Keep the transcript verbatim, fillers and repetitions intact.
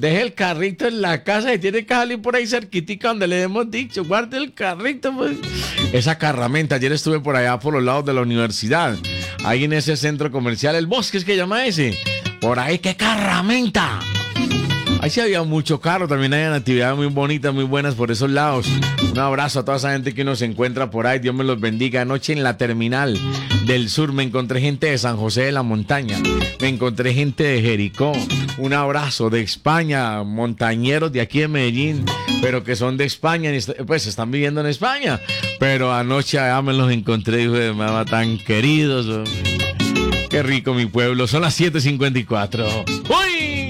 deje el carrito en la casa y tiene que salir por ahí cerquitica donde le hemos dicho, guarde el carrito, pues. Esa carramenta, ayer estuve por allá por los lados de la universidad, ahí en ese centro comercial, el Bosque es que llama ese, por ahí, qué carramenta. Ahí sí había mucho carro, también hay actividades muy bonitas, muy buenas por esos lados. Un abrazo a toda esa gente que uno se encuentra por ahí, Dios me los bendiga. Anoche en la terminal del sur me encontré gente de San José de la Montaña, me encontré gente de Jericó. Un abrazo de España, montañeros de aquí de Medellín, pero que son de España, pues están viviendo en España. Pero anoche allá me los encontré, hijo de mamá, tan queridos. Qué rico mi pueblo, son las siete cincuenta y cuatro. ¡Uy!